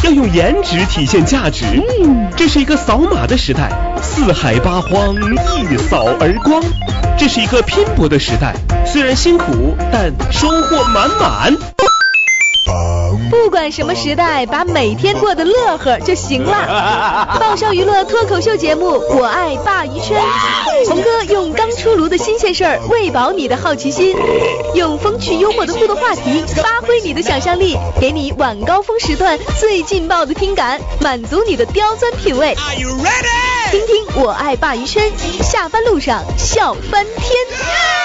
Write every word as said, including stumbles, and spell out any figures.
要用颜值体现价值。嗯，这是一个扫码的时代，四海八荒一扫而光。这是一个拼搏的时代，虽然辛苦，但收获满满。 不管什么时代，把每天过得乐呵就行了。爆笑娱乐脱口秀节目《我爱鲅鱼圈》，红哥用刚出炉的新鲜事儿喂饱你的好奇心，用风趣幽默的互动话题发挥你的想象力，给你晚高峰时段最劲爆的听感，满足你的刁钻品味。听听《我爱鲅鱼圈》，下班路上笑翻天。